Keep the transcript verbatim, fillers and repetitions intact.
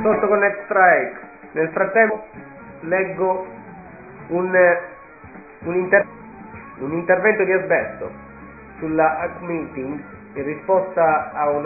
Sotto Connect Strike. Nel frattempo leggo un, un, inter- un intervento di Alberto sulla Hack Meeting in risposta a una